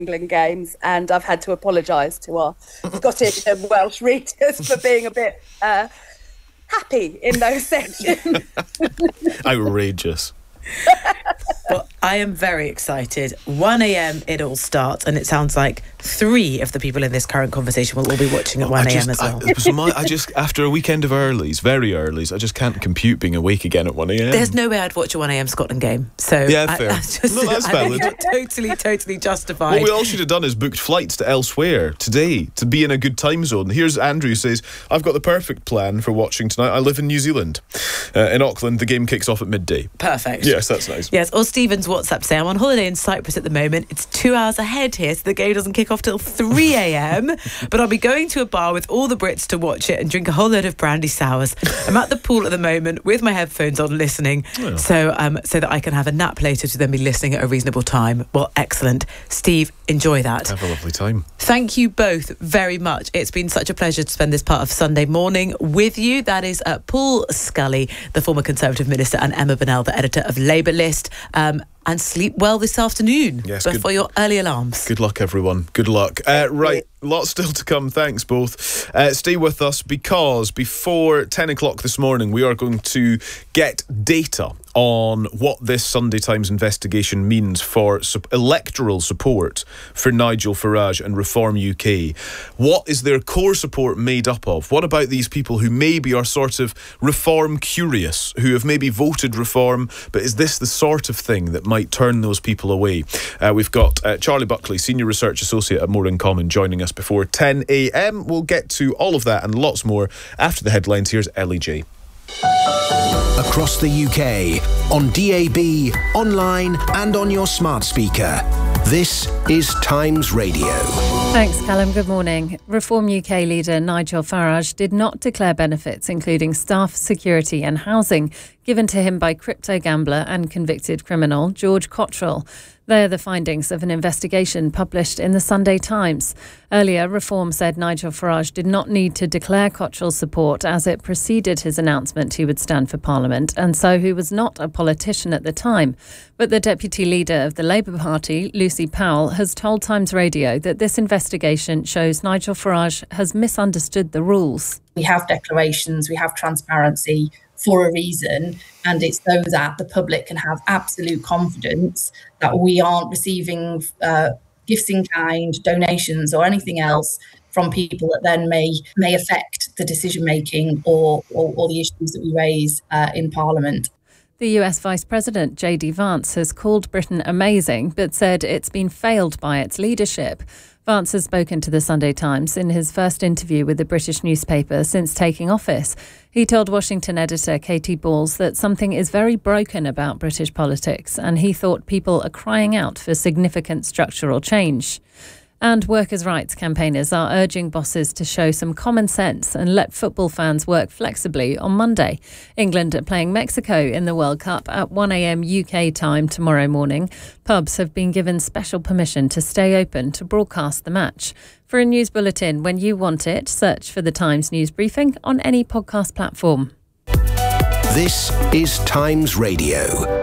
England games, and I've had to apologise to our Scottish and Welsh readers for being a bit happy in those sections. Outrageous. Well, I am very excited. 1 a.m. it all starts, and it sounds like 3 of the people in this current conversation will all be watching at 1 a.m. as well. I just, after a weekend of earlies, very earlies, I just can't compute being awake again at 1 a.m. There's no way I'd watch a 1 a.m. Scotland game. So yeah, fair. That's valid. Totally justified. What we all should have done is booked flights to elsewhere today to be in a good time zone. Here's Andrew who says, I've got the perfect plan for watching tonight. I live in New Zealand. In Auckland, the game kicks off at midday. Perfect. Yes, that's nice. Yes, or Stephen's WhatsApp saying, I'm on holiday in Cyprus at the moment. It's 2 hours ahead here, so the game doesn't kick off till 3 a.m. But I'll be going to a bar with all the Brits to watch it and drink a whole load of brandy sours. I'm at the pool at the moment with my headphones on listening, so that I can have a nap later to then be listening at a reasonable time. Well, excellent. Steve, enjoy that. Have a lovely time. Thank you both very much. It's been such a pleasure to spend this part of Sunday morning with you. That is Paul Scully, the former Conservative Minister, and Emma Bennell, the editor of Labour List. And sleep well this afternoon before your early alarms. Good luck, everyone. Good luck. Right, lots still to come. Thanks, both. Stay with us, because before 10 o'clock this morning, we are going to get data on what this Sunday Times investigation means for electoral support for Nigel Farage and Reform UK. What is their core support made up of? What about these people who maybe are sort of Reform curious, who have maybe voted Reform, but is this the sort of thing that might turn those people away? We've got Charlie Buckley, Senior Research Associate at More in Common, joining us before 10 a.m. We'll get to all of that and lots more after the headlines. Here's Ellie J. Across the UK, on DAB, online and on your smart speaker. This is Times Radio. Thanks, Callum. Good morning. Reform UK leader Nigel Farage did not declare benefits, including staff, security and housing, given to him by crypto gambler and convicted criminal George Cottrell. They're the findings of an investigation published in the Sunday Times. Earlier, Reform said Nigel Farage did not need to declare Cottrell's support as it preceded his announcement he would stand for Parliament, and so he was not a politician at the time. But the deputy leader of the Labour Party, Lucy Powell, has told Times Radio that this investigation shows Nigel Farage has misunderstood the rules. We have declarations, we have transparency for a reason, and it's so that the public can have absolute confidence that we aren't receiving gifts in kind, donations or anything else from people that then may affect the decision making or the issues that we raise in Parliament. The US Vice President JD Vance has called Britain amazing, but said it's been failed by its leadership. Vance has spoken to the Sunday Times in his first interview with the British newspaper since taking office. He told Washington editor Katie Balls that something is very broken about British politics, and he thought people are crying out for significant structural change. And workers' rights campaigners are urging bosses to show some common sense and let football fans work flexibly on Monday. England are playing Mexico in the World Cup at 1 a.m. UK time tomorrow morning. Pubs have been given special permission to stay open to broadcast the match. For a news bulletin when you want it, search for the Times News Briefing on any podcast platform. This is Times Radio.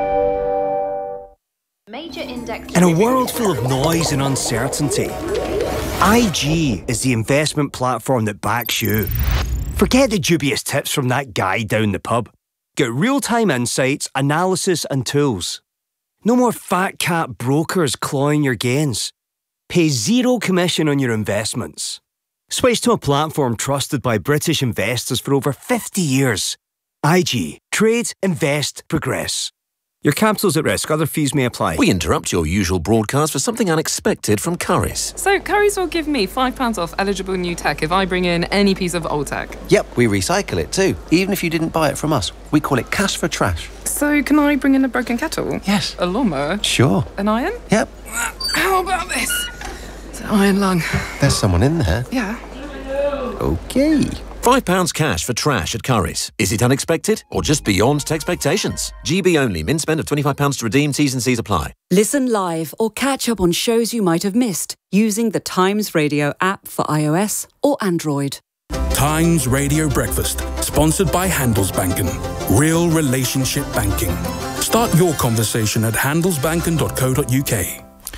In a world full of noise and uncertainty, IG is the investment platform that backs you. Forget the dubious tips from that guy down the pub. Get real-time insights, analysis and tools. No more fat cat brokers clawing your gains. Pay zero commission on your investments. Switch to a platform trusted by British investors for over 50 years. IG. Trade, invest, progress. Your capital's at risk. Other fees may apply. We interrupt your usual broadcast for something unexpected from Currys. So Currys will give me £5 off eligible new tech if I bring in any piece of old tech. Yep, we recycle it too, even if you didn't buy it from us. We call it cash for trash. So can I bring in a broken kettle? Yes. A lawnmower? Sure. An iron? Yep. How about this? It's an iron lung. There's someone in there. Yeah. Okay. £5 cash for trash at Currys. Is it unexpected or just beyond expectations? GB only. Min spend of £25 to redeem. T's and C's apply. Listen live or catch up on shows you might have missed using the Times Radio app for iOS or Android. Times Radio Breakfast, sponsored by Handelsbanken. Real relationship banking. Start your conversation at handelsbanken.co.uk.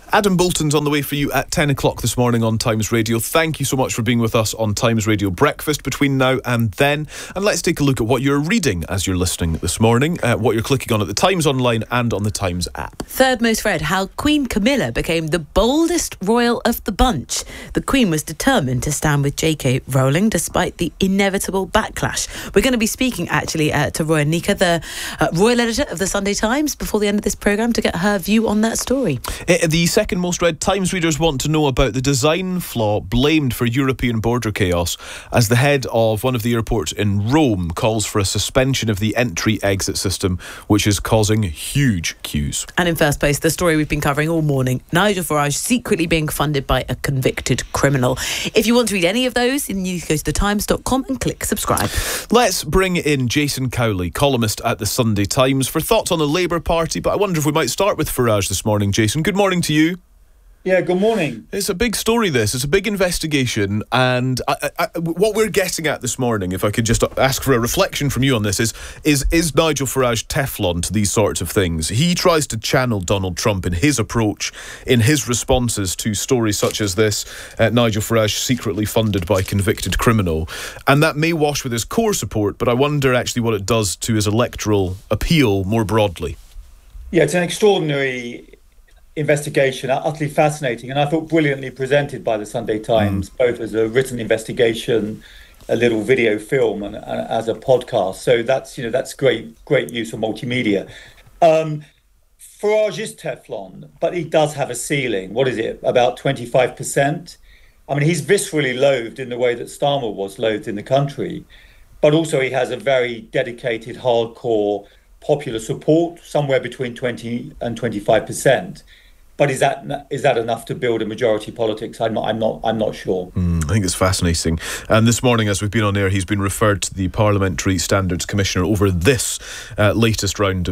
Adam Bolton's on the way for you at 10 o'clock this morning on Times Radio. Thank you so much for being with us on Times Radio Breakfast between now and then. And let's take a look at what you're reading as you're listening this morning, what you're clicking on at the Times Online and on the Times app. Third most read, how Queen Camilla became the boldest royal of the bunch. The Queen was determined to stand with J.K. Rowling despite the inevitable backlash. We're going to be speaking actually to Roya Nika, the royal editor of the Sunday Times, before the end of this programme to get her view on that story. The second most read, Times readers want to know about the design flaw blamed for European border chaos as the head of one of the airports in Rome calls for a suspension of the entry-exit system, which is causing huge queues. And in first place, the story we've been covering all morning, Nigel Farage secretly being funded by a convicted criminal. If you want to read any of those, then you go to thetimes.com and click subscribe. Let's bring in Jason Cowley, columnist at the Sunday Times, for thoughts on the Labour Party, but I wonder if we might start with Farage this morning. Jason, good morning to you. Yeah, good morning. It's a big story, this. It's a big investigation, and what we're getting at this morning, if I could just ask for a reflection from you on this, is Nigel Farage Teflon to these sorts of things? He tries to channel Donald Trump in his approach, in his responses to stories such as this, Nigel Farage secretly funded by a convicted criminal, and that may wash with his core support, but I wonder actually what it does to his electoral appeal more broadly. Yeah, it's an extraordinary investigation, utterly fascinating, and I thought brilliantly presented by the Sunday Times, both as a written investigation, a little video film, and as a podcast. So that's great use of multimedia. Farage is Teflon, but he does have a ceiling. What is it? About 25%. I mean, he's viscerally loathed in the way that Starmer was loathed in the country, but also he has a very dedicated, hardcore popular support, somewhere between 20 and 25%. But is that enough to build a majority politics? I'm not sure. I think it's fascinating. And this morning, as we've been on air, he's been referred to the Parliamentary Standards Commissioner over this latest round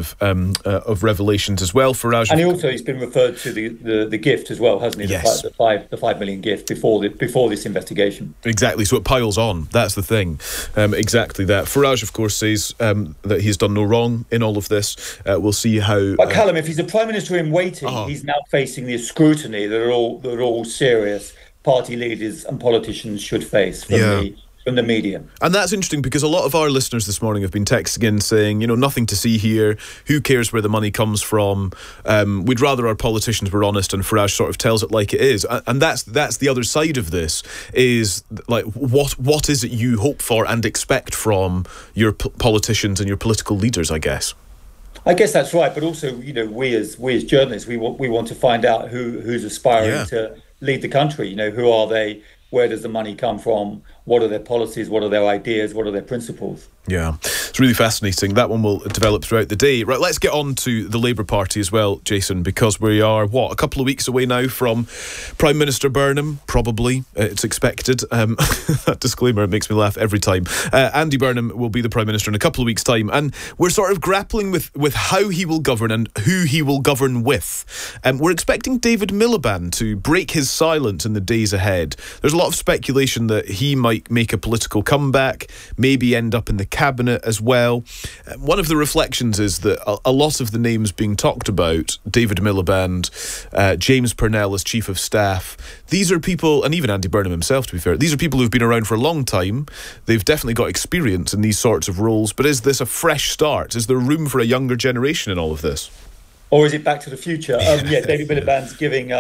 of revelations as well. Farage, and he's been referred to the gift as well, hasn't he? Yes. The 5 million gift before this investigation. Exactly. So it piles on. That's the thing. Exactly that. Farage, of course, says that he's done no wrong in all of this. We'll see how. But Callum, if he's a Prime Minister in waiting, he's now facing the scrutiny that all serious party leaders and politicians should face from the media. And that's interesting because a lot of our listeners this morning have been texting in saying, nothing to see here, who cares where the money comes from, we'd rather our politicians were honest, and Farage sort of tells it like it is. And that's the other side of this, is like what is it you hope for and expect from your politicians and your political leaders, I guess. I guess that's right, but also, we as journalists, we want to find out who's aspiring to lead the country. Who are they? Where does the money come from? What are their policies? What are their ideas? What are their principles? Yeah, it's really fascinating. That one will develop throughout the day. Right, let's get on to the Labour Party as well, Jason, because we are, a couple of weeks away now from Prime Minister Burnham, probably, it's expected. That disclaimer makes me laugh every time. Andy Burnham will be the Prime Minister in a couple of weeks' time, and we're sort of grappling with how he will govern and who he will govern with. We're expecting David Miliband to break his silence in the days ahead. There's a lot of speculation that he might make a political comeback, maybe end up in the cabinet as well. One of the reflections is that a lot of the names being talked about, David Miliband, James Purnell as Chief of Staff, these are people, and even Andy Burnham himself, to be fair, these are people who've been around for a long time. They've definitely got experience in these sorts of roles, but is this a fresh start? Is there room for a younger generation in all of this? Or is it back to the future? David Miliband's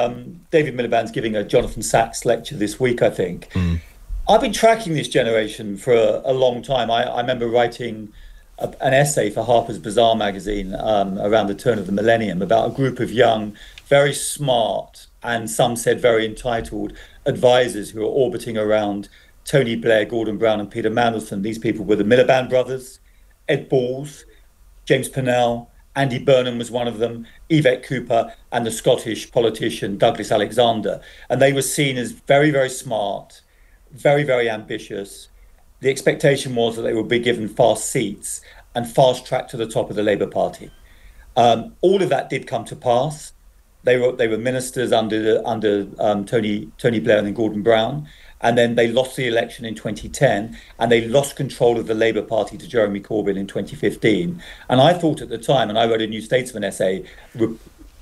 giving a Jonathan Sachs lecture this week, I think. I've been tracking this generation for a long time. I remember writing an essay for Harper's Bazaar magazine around the turn of the millennium about a group of young, very smart, and some said very entitled advisors who are orbiting around Tony Blair, Gordon Brown and Peter Mandelson. These people were the Miliband brothers, Ed Balls, James Purnell, Andy Burnham was one of them, Yvette Cooper, and the Scottish politician Douglas Alexander. And they were seen as very, very smart, very, very ambitious. The expectation was that they would be given fast seats and fast track to the top of the Labour Party. All of that did come to pass. They were ministers under Tony Blair and then Gordon Brown, and then they lost the election in 2010, and they lost control of the Labour Party to Jeremy Corbyn in 2015. And I thought at the time, and I wrote a New Statesman essay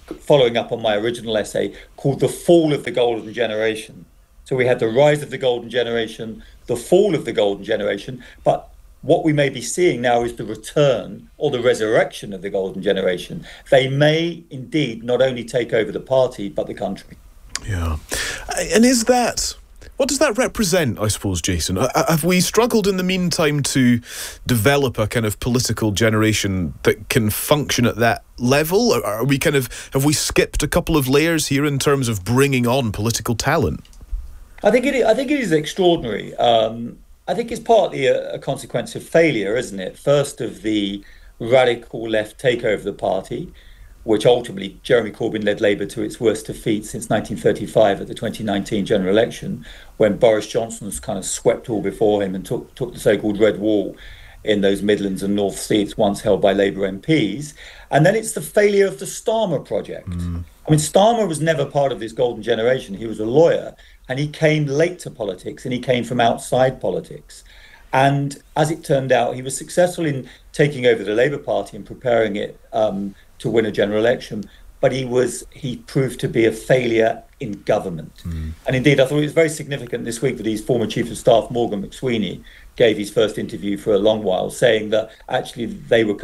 following up on my original essay, called The Fall of the Golden Generation. So we had the rise of the golden generation, the fall of the golden generation, but what we may be seeing now is the return or the resurrection of the golden generation. They may indeed not only take over the party, but the country. Yeah. And what does that represent, I suppose, Jason? Have we struggled in the meantime to develop a kind of political generation that can function at that level? Or have we skipped a couple of layers here in terms of bringing on political talent? I think it is extraordinary. I think it's partly a consequence of failure, isn't it? First, of the radical left takeover of the party, which ultimately Jeremy Corbyn led Labour to its worst defeat since 1935 at the 2019 general election, when Boris Johnson's kind of swept all before him and took the so-called Red Wall in those Midlands and North seats once held by Labour MPs. And then it's the failure of the Starmer project. I mean, Starmer was never part of this golden generation. He was a lawyer, and he came late to politics, and he came from outside politics. And as it turned out, he was successful in taking over the Labour Party and preparing it to win a general election. But he proved to be a failure in government. And indeed, I thought it was very significant this week that his former Chief of Staff, Morgan McSweeney, gave his first interview for a long while, saying that actually they were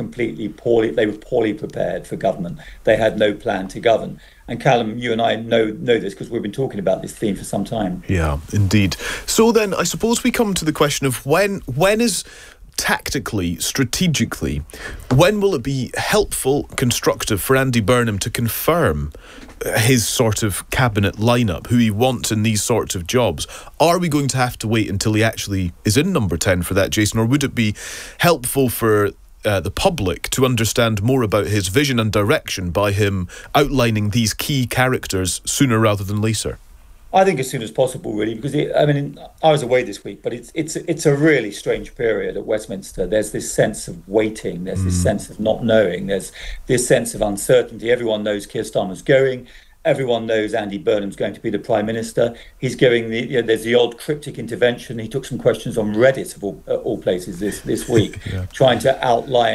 poorly prepared for government. They had no plan to govern. And Callum, you and I know this because we've been talking about this theme for some time. Yeah, indeed. So then I suppose we come to the question of when is tactically, strategically, when will it be helpful, constructive for Andy Burnham to confirm his sort of cabinet lineup, who he wants in these sorts of jobs? Are we going to have to wait until he actually is in number 10 for that, Jason? Or would it be helpful for the public to understand more about his vision and direction by him outlining these key characters sooner rather than later? I think as soon as possible, really, because I was away this week, but it's a really strange period at Westminster. There's this sense of waiting, there's this sense of not knowing, there's this sense of uncertainty. Everyone knows Keir Starmer's going. Everyone knows Andy Burnham's going to be the Prime Minister. He's giving there's the odd cryptic intervention. He took some questions on Reddit of all places this week, trying to outline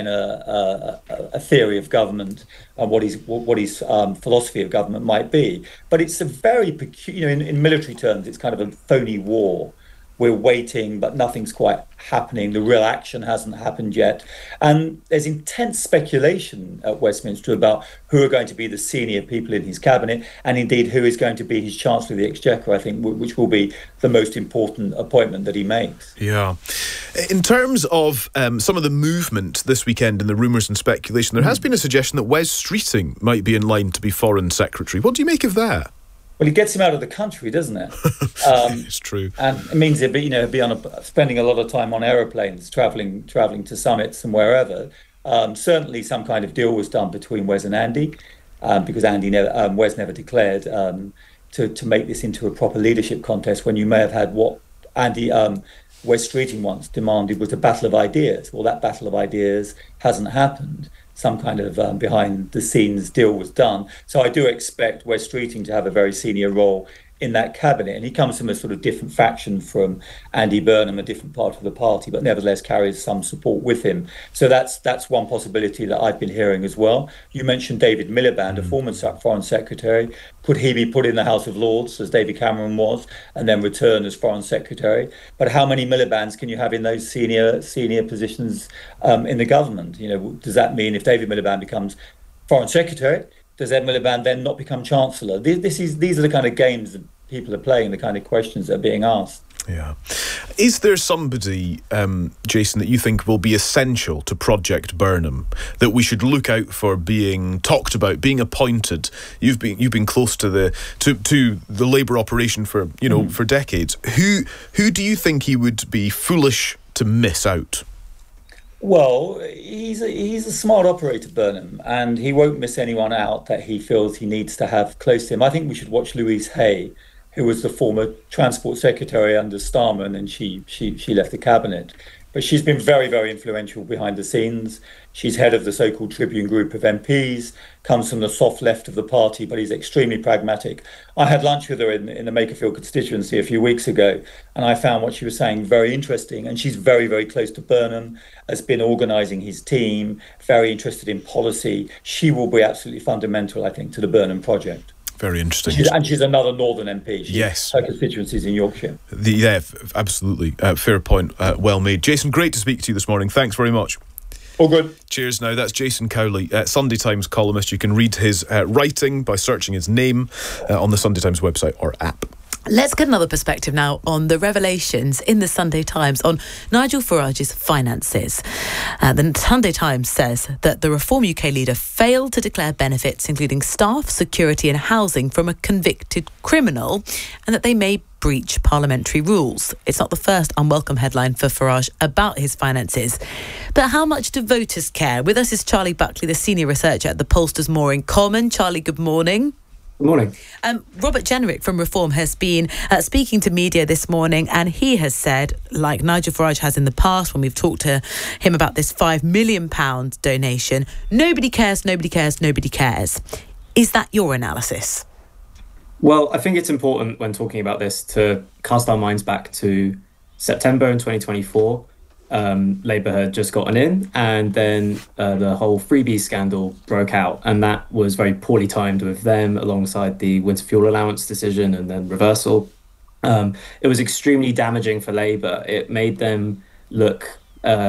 a theory of government and what his philosophy of government might be. But it's a very peculiar, in military terms, it's kind of a phony war. We're waiting, but nothing's quite happening. The real action hasn't happened yet. And there's intense speculation at Westminster about who are going to be the senior people in his cabinet, and indeed who is going to be his Chancellor of the Exchequer, I think, which will be the most important appointment that he makes. Yeah. In terms of some of the movement this weekend in the rumours and speculation, there has been a suggestion that Wes Streeting might be in line to be Foreign Secretary. What do you make of that? Well, it gets him out of the country, doesn't it? It's true, and it means he'll be spending a lot of time on aeroplanes, travelling to summits and wherever. Certainly, some kind of deal was done between Wes and Andy, because Wes never declared to make this into a proper leadership contest. When you may have had what Wes Streeting once demanded was a battle of ideas. Well, that battle of ideas hasn't happened. Some kind of behind-the-scenes deal was done. So I do expect Wes Streeting to have a very senior role in that cabinet. And he comes from a sort of different faction from Andy Burnham, a different part of the party, but nevertheless carries some support with him. So that's one possibility that I've been hearing as well. You mentioned David Miliband, a former Foreign Secretary. Could he be put in the House of Lords, as David Cameron was, and then return as Foreign Secretary? But how many Milibands can you have in those senior positions in the government? Does that mean if David Miliband becomes Foreign Secretary, does Ed Miliband then not become Chancellor? These are the kind of games that people are playing, the kind of questions that are being asked. Yeah. Is there somebody, Jason, that you think will be essential to Project Burnham, that we should look out for being talked about, being appointed? You've been close to the Labour operation for for decades. Who do you think he would be foolish to miss out? Well, he's a smart operator, Burnham, and he won't miss anyone out that he feels he needs to have close to him. I think we should watch Louise Hay, who was the former Transport Secretary under Starmer, and then she left the cabinet. But she's been very, very influential behind the scenes. She's head of the so-called Tribune group of MPs, comes from the soft left of the party, but is extremely pragmatic. I had lunch with her in the Makerfield constituency a few weeks ago, and I found what she was saying very interesting. And she's very, very close to Burnham, has been organising his team, very interested in policy. She will be absolutely fundamental, I think, to the Burnham project. Very interesting. She's another Northern MP. Yes. Her constituency is in Yorkshire. Absolutely. Fair point. Well made. Jason, great to speak to you this morning. Thanks very much. All good. Cheers now. That's Jason Cowley, Sunday Times columnist. You can read his writing by searching his name on the Sunday Times website or app. Let's get another perspective now on the revelations in the Sunday Times on Nigel Farage's finances. The Sunday Times says that the Reform UK leader failed to declare benefits, including staff, security and housing, from a convicted criminal, and that they may breach parliamentary rules. It's not the first unwelcome headline for Farage about his finances. But how much do voters care? With us is Charlie Buckley, the senior researcher at the pollsters Mooring Common. Charlie, good morning. Good morning. Robert Jenrick from Reform has been speaking to media this morning, and he has said, like Nigel Farage has in the past when we've talked to him about this £5 million donation, nobody cares, nobody cares, nobody cares. Is that your analysis? Well, I think it's important when talking about this to cast our minds back to September in 2024. Labour had just gotten in, and then the whole freebie scandal broke out, and that was very poorly timed with them alongside the winter fuel allowance decision and then reversal. It was extremely damaging for Labour. It made them look,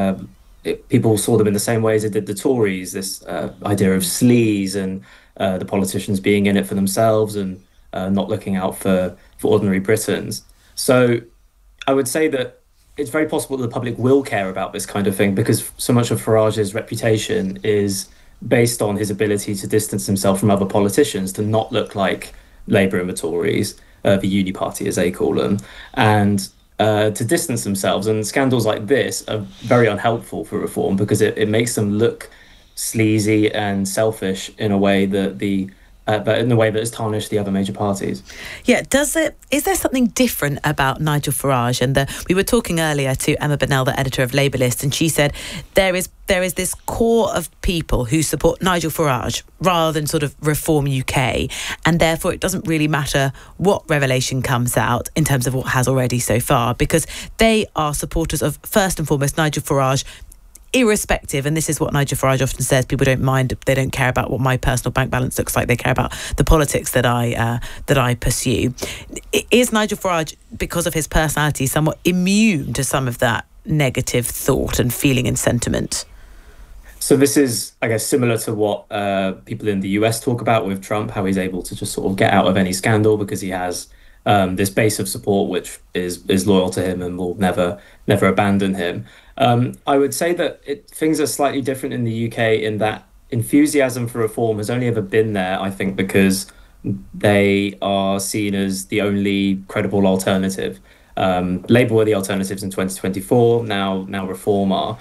people saw them in the same way as it did the Tories, this idea of sleaze and the politicians being in it for themselves and not looking out for ordinary Britons. So I would say that it's very possible that the public will care about this kind of thing because so much of Farage's reputation is based on his ability to distance himself from other politicians, to not look like Labour and the Tories, the uni party as they call them, and to distance themselves. And scandals like this are very unhelpful for Reform because it makes them look sleazy and selfish in a way that but in a way that has tarnished the other major parties. Yeah, is there something different about Nigel Farage? And we were talking earlier to Emma Bennell, the editor of Labour List, and she said there is this core of people who support Nigel Farage rather than sort of Reform UK, and therefore it doesn't really matter what revelation comes out in terms of what has already so far, because they are supporters of, first and foremost, Nigel Farage, irrespective, and this is what Nigel Farage often says, people don't mind, they don't care about what my personal bank balance looks like, they care about the politics that I pursue. Is Nigel Farage, because of his personality, somewhat immune to some of that negative thought and feeling and sentiment? So this is, I guess, similar to what people in the US talk about with Trump, how he's able to just sort of get out of any scandal because he has this base of support which is loyal to him and will never abandon him. I would say that things are slightly different in the UK in that enthusiasm for Reform has only ever been there, I think, because they are seen as the only credible alternative. Labour were the alternatives in 2024, now Reform are.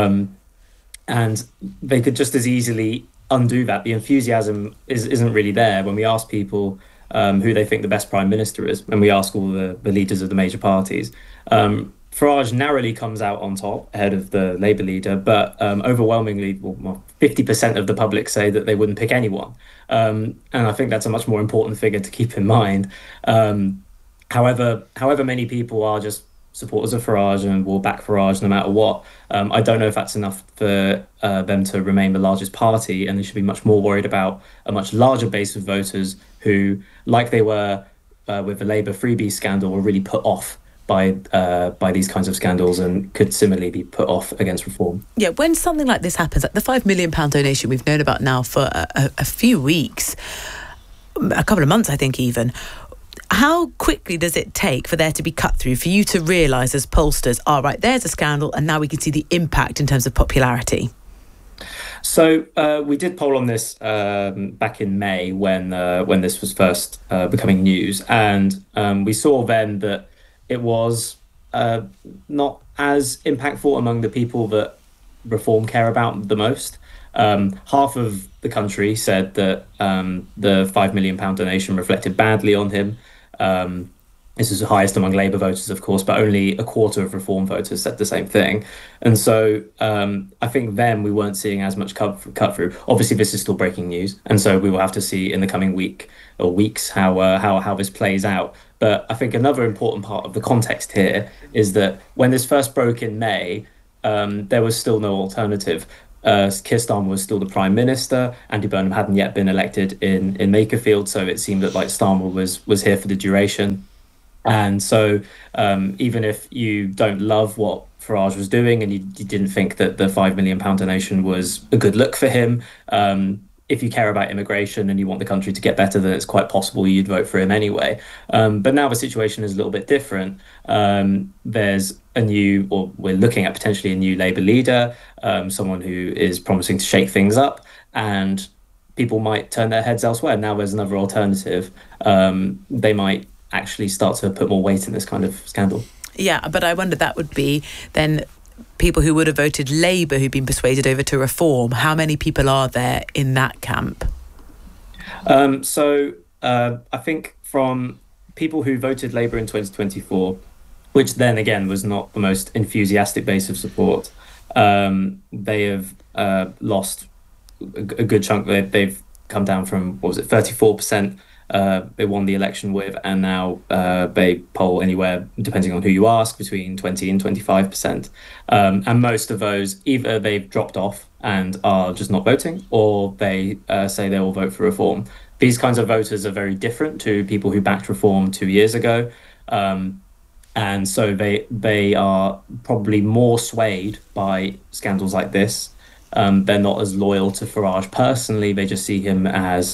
And they could just as easily undo that. The enthusiasm isn't really there. When we ask people who they think the best Prime Minister is, when we ask all the leaders of the major parties, Farage narrowly comes out on top, ahead of the Labour leader, but overwhelmingly, 50% of the public say that they wouldn't pick anyone. And I think that's a much more important figure to keep in mind. However many people are just supporters of Farage and will back Farage no matter what, I don't know if that's enough for them to remain the largest party, and they should be much more worried about a much larger base of voters who, like they were with the Labour freebie scandal, were really put off by these kinds of scandals and could similarly be put off against Reform. Yeah, when something like this happens, like the £5 million donation we've known about now for a few weeks, a couple of months, I think even, how quickly does it take for there to be cut through, for you to realise as pollsters, all right, there's a scandal and now we can see the impact in terms of popularity? So we did poll on this back in May when this was first becoming news, and we saw then that it was not as impactful among the people that Reform care about the most. Half of the country said that the £5 million donation reflected badly on him. This is the highest among Labour voters, of course, but only a quarter of Reform voters said the same thing. And so I think then we weren't seeing as much cut through. Obviously, this is still breaking news. And so we will have to see in the coming weeks how this plays out. But I think another important part of the context here is that when this first broke in May, there was still no alternative. Keir Starmer was still the Prime Minister. Andy Burnham hadn't yet been elected in Makerfield, so it seemed that like Starmer was here for the duration. And so even if you don't love what Farage was doing and you didn't think that the £5 million donation was a good look for him, if you care about immigration and you want the country to get better, then it's quite possible you'd vote for him anyway. But now the situation is a little bit different. There's we're looking at potentially a new Labour leader, someone who is promising to shake things up, and people might turn their heads elsewhere. Now there's another alternative. They might actually start to put more weight in this kind of scandal. Yeah, but I wonder that would be then people who would have voted Labour who've been persuaded over to Reform. How many people are there in that camp? I think from people who voted Labour in 2024, which then again was not the most enthusiastic base of support, they have lost a good chunk. They've come down from, 34%. They won the election with, and now they poll anywhere, depending on who you ask, between 20 and 25%. And most of those, either they've dropped off and are just not voting, or they say they will vote for Reform. These kinds of voters are very different to people who backed Reform 2 years ago. And so they are probably more swayed by scandals like this. They're not as loyal to Farage personally. They just see him as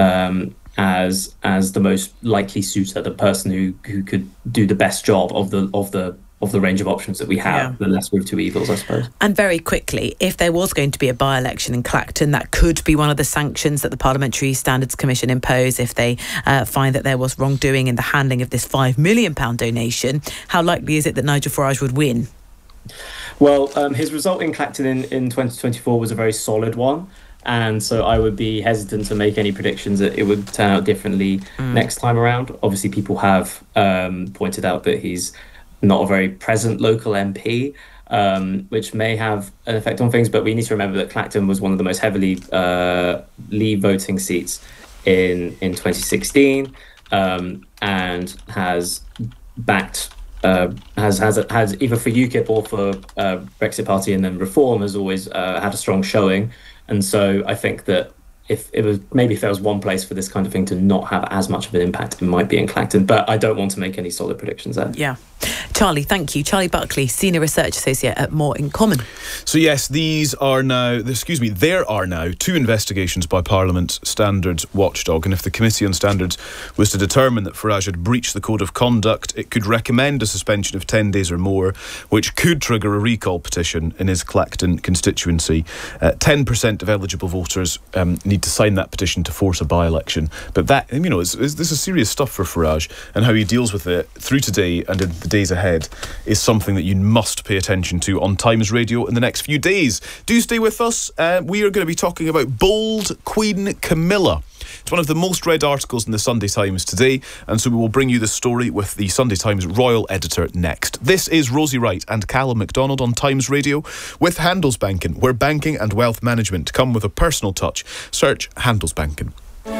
the most likely suitor, the person who could do the best job of the range of options that we have, the lesser of two evils, I suppose. And very quickly, if there was going to be a by-election in Clacton, that could be one of the sanctions that the Parliamentary Standards Commission impose if they find that there was wrongdoing in the handling of this £5 million donation. How likely is it that Nigel Farage would win? Well, his result in Clacton in 2024 was a very solid one. And so I would be hesitant to make any predictions that it would turn out differently next time around. Obviously, people have pointed out that he's not a very present local MP, which may have an effect on things. But we need to remember that Clacton was one of the most heavily Leave voting seats in 2016, and has backed has either for UKIP or for Brexit Party, and then Reform has always had a strong showing. And so I think that if there was one place for this kind of thing to not have as much of an impact, it might be in Clacton. But I don't want to make any solid predictions there. Yeah. Charlie, thank you. Charlie Buckley, Senior Research Associate at More in Common. So yes, there are now 2 investigations by Parliament's Standards Watchdog, and if the Committee on Standards was to determine that Farage had breached the Code of Conduct, it could recommend a suspension of 10 days or more, which could trigger a recall petition in his Clacton constituency. 10% of eligible voters need to sign that petition to force a by-election. But that, this is serious stuff for Farage, and how he deals with it through today and in the days ahead is something that you must pay attention to on Times Radio in the next few days. Do stay with us. We are going to be talking about Bold Queen Camilla. It's one of the most read articles in the Sunday Times today, and so we will bring you the story with the Sunday Times royal editor next. This is Rosie Wright and Callum MacDonald on Times Radio with Handelsbanken, where banking and wealth management come with a personal touch. Search Handelsbanken.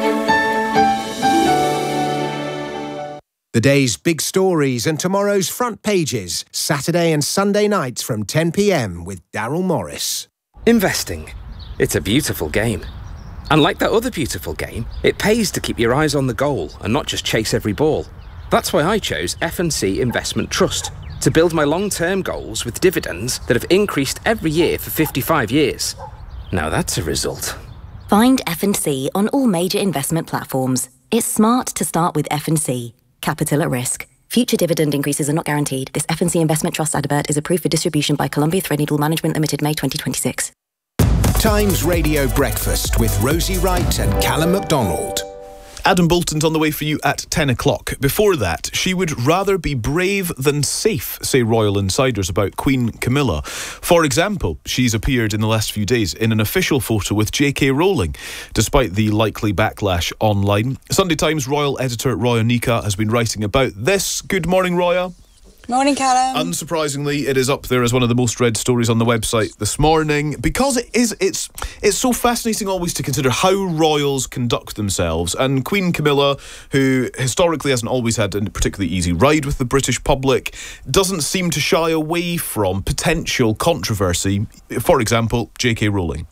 The day's big stories and tomorrow's front pages, Saturday and Sunday nights from 10 p.m. with Daryl Morris. Investing. It's a beautiful game. And like that other beautiful game, it pays to keep your eyes on the goal and not just chase every ball. That's why I chose F&C Investment Trust, to build my long-term goals with dividends that have increased every year for 55 years. Now that's a result. Find F&C on all major investment platforms. It's smart to start with F&C. Capital at risk. Future dividend increases are not guaranteed. This F&C Investment Trust advert is approved for distribution by Columbia Threadneedle Management Limited, May 2026. Times Radio Breakfast with Rosie Wright and Callum MacDonald. Adam Bolton's on the way for you at 10 o'clock. Before that, she would rather be brave than safe, say royal insiders about Queen Camilla. For example, she's appeared in the last few days in an official photo with J.K. Rowling, despite the likely backlash online. Sunday Times royal editor Roya Nika has been writing about this. Good morning, Roya. Morning, Callum. Unsurprisingly, it is up there as one of the most read stories on the website this morning because it's so fascinating always to consider how royals conduct themselves. And Queen Camilla, who historically hasn't always had a particularly easy ride with the British public, doesn't seem to shy away from potential controversy. For example, J.K. Rowling.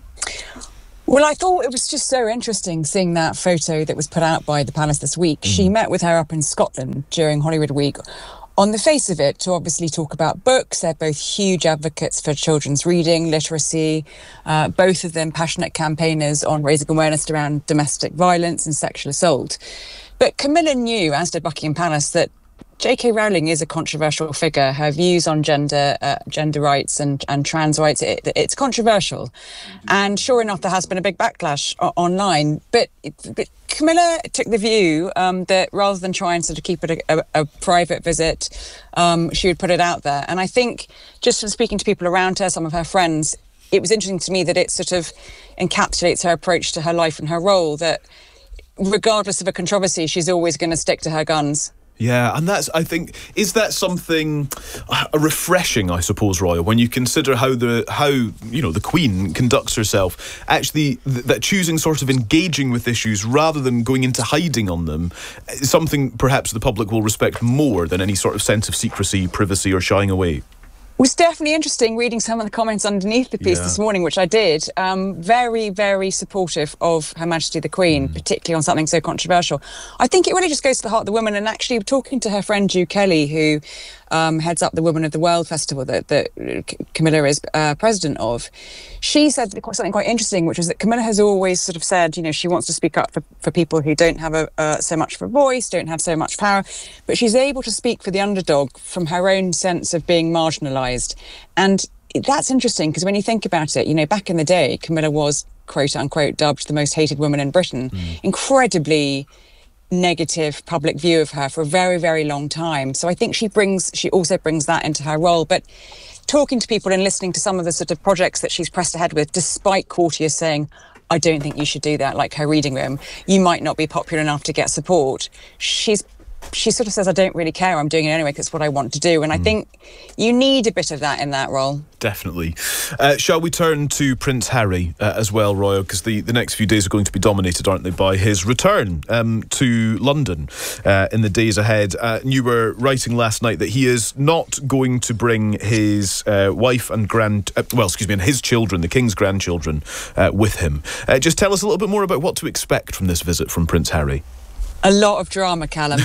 Well, I thought it was just so interesting seeing that photo that was put out by the palace this week. She met with her up in Scotland during Holyrood Week. On the face of it, to obviously talk about books. They're both huge advocates for children's reading, literacy, both of them passionate campaigners on raising awareness around domestic violence and sexual assault. But Camilla knew, as did Buckingham Palace, that J.K. Rowling is a controversial figure. Her views on gender rights and trans rights, it's controversial. And sure enough, there has been a big backlash online. But Camilla took the view that rather than try and sort of keep it a private visit, she would put it out there. And I think just from speaking to people around her, some of her friends, it was interesting to me that it sort of encapsulates her approach to her life and her role, that regardless of a controversy, she's always going to stick to her guns. Yeah, and that's, I think, is that something refreshing, I suppose, Roya, when you consider how the Queen conducts herself, actually that choosing sort of engaging with issues rather than going into hiding on them is something perhaps the public will respect more than any sort of sense of secrecy, privacy or shying away. It was definitely interesting reading some of the comments underneath the piece this morning, which I did. Very, very supportive of Her Majesty the Queen, particularly on something so controversial. I think it really just goes to the heart of the woman. And actually talking to her friend Ju Kelly, who heads up the Women of the World Festival that Camilla is president of, she said something quite interesting, which was that Camilla has always sort of said, she wants to speak up for people who don't have so much of a voice, don't have so much power, but she's able to speak for the underdog from her own sense of being marginalised. And that's interesting because when you think about it, back in the day, Camilla was, quote unquote, dubbed the most hated woman in Britain. Incredibly negative public view of her for a very, very long time. So I think she also brings that into her role. But talking to people and listening to some of the sort of projects that she's pressed ahead with, despite courtiers saying, I don't think you should do that, like her reading room, you might not be popular enough to get support. She sort of says, I don't really care, I'm doing it anyway because it's what I want to do. And I think you need a bit of that in that role. Definitely. Shall we turn to Prince Harry as well, Roya, because the next few days are going to be dominated, aren't they, by his return to London in the days ahead. You were writing last night that he is not going to bring his wife and his children, the King's grandchildren, with him. Just tell us a little bit more about what to expect from this visit from Prince Harry. A lot of drama, Callum.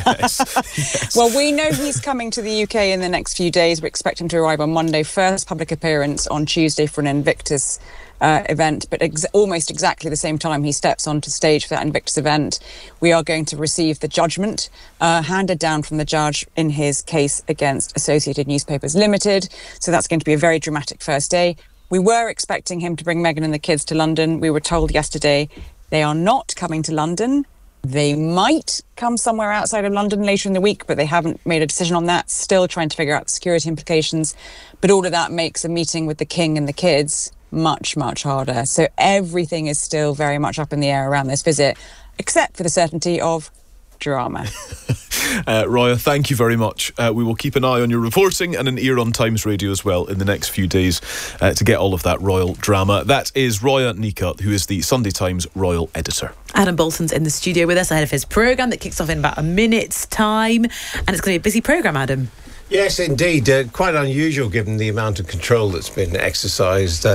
Yes. Well, we know he's coming to the UK in the next few days. We expect him to arrive on Monday. First public appearance on Tuesday for an Invictus event, but almost exactly the same time he steps onto stage for that Invictus event, we are going to receive the judgment handed down from the judge in his case against Associated Newspapers Limited. So that's going to be a very dramatic first day. We were expecting him to bring Meghan and the kids to London. We were told yesterday they are not coming to London. They might come somewhere outside of London later in the week, but they haven't made a decision on that. Still trying to figure out the security implications. But all of that makes a meeting with the King and the kids much, much harder. So everything is still very much up in the air around this visit, except for the certainty of drama. Roya, thank you very much. We will keep an eye on your reporting and an ear on Times Radio as well in the next few days to get all of that royal drama. That is Roya Nika, who is the Sunday Times royal editor. Adam Bolton's in the studio with us ahead of his programme that kicks off in about a minute's time. And it's going to be a busy programme, Adam. Yes, indeed. Quite unusual given the amount of control that's been exercised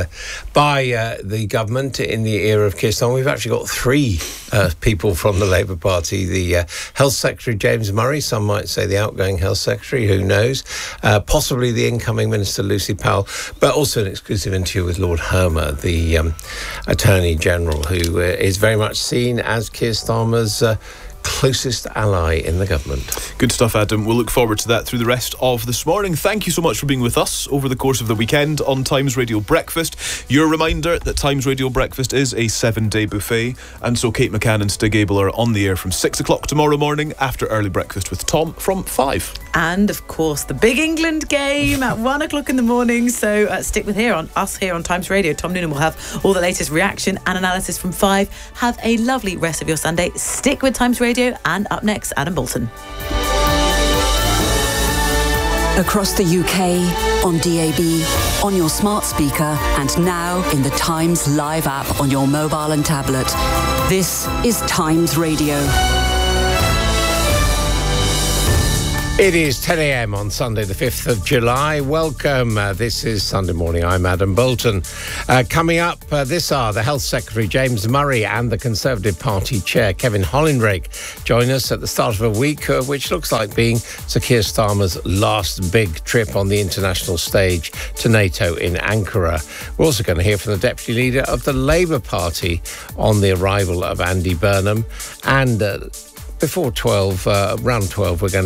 by the government in the era of Keir Starmer. We've actually got three people from the Labour Party. The Health Secretary, James Murray, some might say the outgoing Health Secretary, who knows, possibly the incoming Minister, Lucy Powell, but also an exclusive interview with Lord Hermer, the Attorney General, who is very much seen as Keir Starmer's closest ally in the government. Good stuff, Adam. We'll look forward to that through the rest of this morning. Thank you so much for being with us over the course of the weekend on Times Radio Breakfast. Your reminder that Times Radio Breakfast is a 7-day buffet, and so Kate McCann and Stig Abel are on the air from 6 o'clock tomorrow morning after Early Breakfast with Tom from 5. And of course the big England game at 1 o'clock in the morning, so stick with us here on Times Radio. Tom Noonan will have all the latest reaction and analysis from 5. Have a lovely rest of your Sunday. Stick with Times Radio, and up next, Adam Bolton. Across the UK, on DAB, on your smart speaker, and now in the Times Live app on your mobile and tablet. This is Times Radio. It is 10 a.m. on Sunday, the 5th of July. Welcome. This is Sunday Morning. I'm Adam Bolton. Coming up this hour, the Health Secretary, James Murray, and the Conservative Party Chair, Kevin Hollinrake, join us at the start of a week which looks like being Sir Keir Starmer's last big trip on the international stage to NATO in Ankara. We're also going to hear from the Deputy Leader of the Labour Party on the arrival of Andy Burnham. And before 12, around 12, we're going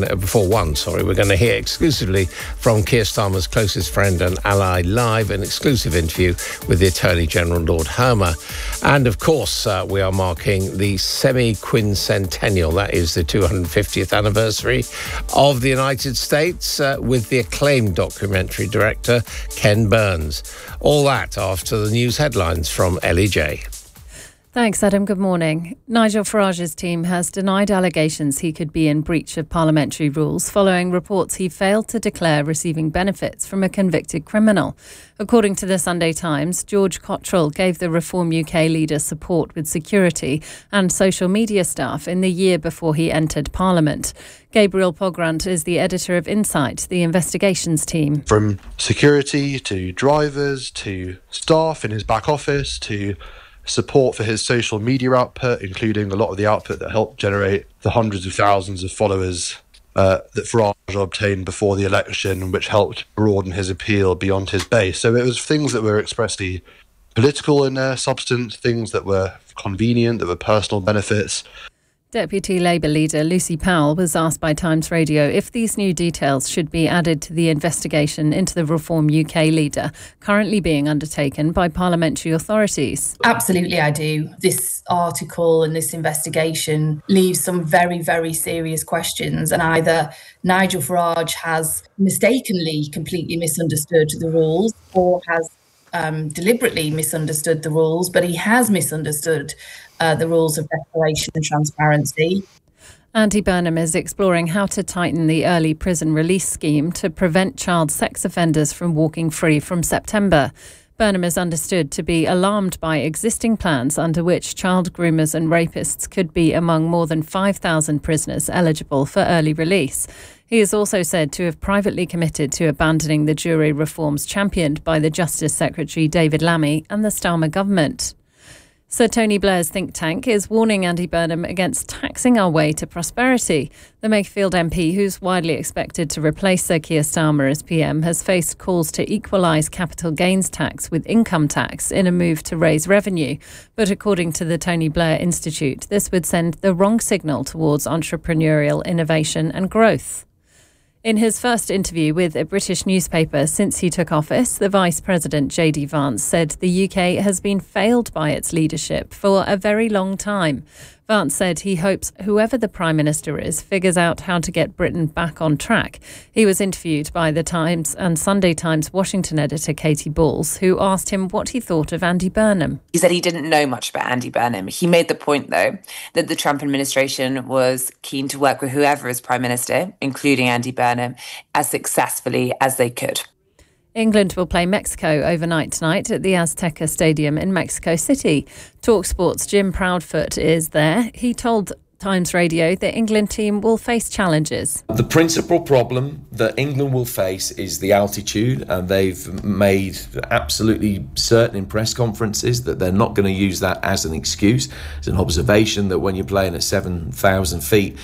to hear exclusively from Keir Starmer's closest friend and ally live, an exclusive interview with the Attorney General, Lord Hermer. And of course, we are marking the semi-quincentennial, that is the 250th anniversary of the United States, with the acclaimed documentary director, Ken Burns. All that after the news headlines from Ellie J. Thanks, Adam. Good morning. Nigel Farage's team has denied allegations he could be in breach of parliamentary rules following reports he failed to declare receiving benefits from a convicted criminal. According to the Sunday Times, George Cottrell gave the Reform UK leader support with security and social media staff in the year before he entered Parliament. Gabriel Pogrant is the editor of Insight, the investigations team. From security to drivers to staff in his back office to support for his social media output, including a lot of the output that helped generate the hundreds of thousands of followers that Farage obtained before the election, which helped broaden his appeal beyond his base. So it was things that were expressly political in their substance, things that were convenient, that were personal benefits. Deputy Labour leader Lucy Powell was asked by Times Radio if these new details should be added to the investigation into the Reform UK leader currently being undertaken by parliamentary authorities. Absolutely, I do. This article and this investigation leaves some very, very serious questions, and either Nigel Farage has mistakenly completely misunderstood the rules or has deliberately misunderstood the rules, but he has misunderstood the rules of declaration and transparency. Andy Burnham is exploring how to tighten the early prison release scheme to prevent child sex offenders from walking free from September. Burnham is understood to be alarmed by existing plans under which child groomers and rapists could be among more than 5,000 prisoners eligible for early release. He is also said to have privately committed to abandoning the jury reforms championed by the Justice Secretary David Lammy and the Starmer government. Sir Tony Blair's think tank is warning Andy Burnham against taxing our way to prosperity. The Makerfield MP, who's widely expected to replace Sir Keir Starmer as PM, has faced calls to equalise capital gains tax with income tax in a move to raise revenue. But according to the Tony Blair Institute, this would send the wrong signal towards entrepreneurial innovation and growth. In his first interview with a British newspaper since he took office, the Vice President JD Vance said the UK has been failed by its leadership for a very long time. Vance said he hopes whoever the Prime Minister is figures out how to get Britain back on track. He was interviewed by the Times and Sunday Times Washington editor Katie Balls, who asked him what he thought of Andy Burnham. He said he didn't know much about Andy Burnham. He made the point, though, that the Trump administration was keen to work with whoever is Prime Minister, including Andy Burnham, as successfully as they could. England will play Mexico overnight tonight at the Azteca Stadium in Mexico City. TalkSport's Jim Proudfoot is there. He told Times Radio the England team will face challenges. The principal problem that England will face is the altitude, and they've made absolutely certain in press conferences that they're not going to use that as an excuse. It's an observation that when you're playing at 7,000 feet,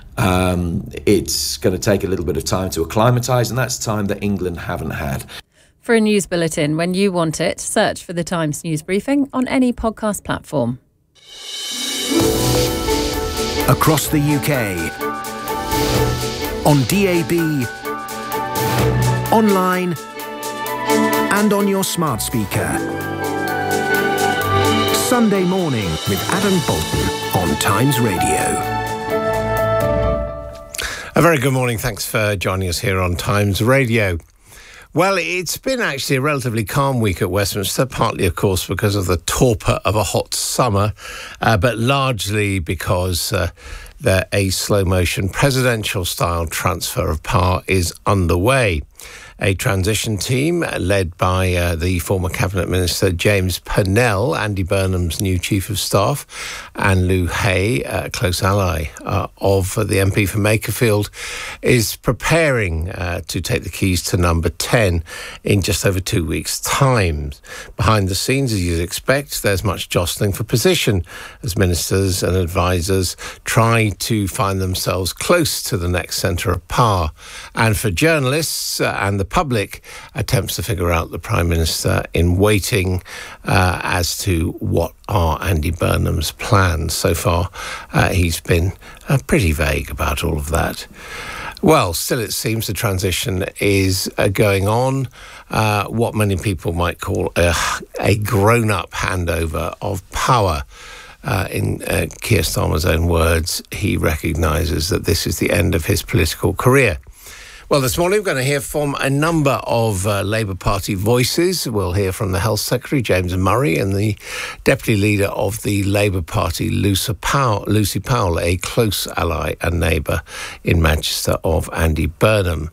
it's going to take a little bit of time to acclimatise, and that's time that England haven't had. For a news bulletin when you want it, search for the Times News Briefing on any podcast platform. Across the UK, on DAB, online and on your smart speaker. Sunday morning with Adam Bolton on Times Radio. A very good morning. Thanks for joining us here on Times Radio. Well, it's been actually a relatively calm week at Westminster, partly, of course, because of the torpor of a hot summer, but largely because a slow-motion presidential-style transfer of power is underway. A transition team led by the former Cabinet Minister James Purnell, Andy Burnham's new Chief of Staff, and Lou Hay, a close ally of the MP for Makerfield, is preparing to take the keys to number 10 in just over 2 weeks' time. Behind the scenes, as you'd expect, there's much jostling for position as ministers and advisers try to find themselves close to the next centre of power. And for journalists and the public, attempts to figure out the Prime Minister in waiting as to what are Andy Burnham's plans. So far, he's been pretty vague about all of that. Well, still it seems the transition is going on. What many people might call a grown-up handover of power. In Keir Starmer's own words, he recognises that this is the end of his political career. Well, this morning we're going to hear from a number of Labour Party voices. We'll hear from the Health Secretary, James Murray, and the Deputy Leader of the Labour Party, Lucy Powell, a close ally and neighbour in Manchester of Andy Burnham.